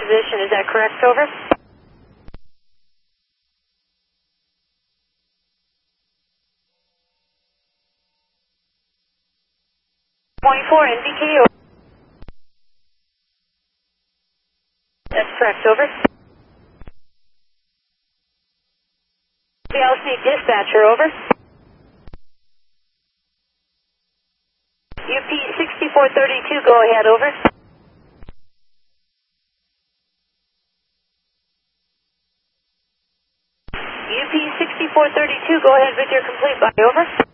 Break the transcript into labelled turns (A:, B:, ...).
A: position. Is that correct? Over. 24 NVK. Over. That's correct. Over. VLC dispatcher. Over. UP 6432. Go ahead. Over. UP 6432. Go ahead with your complete body. Over.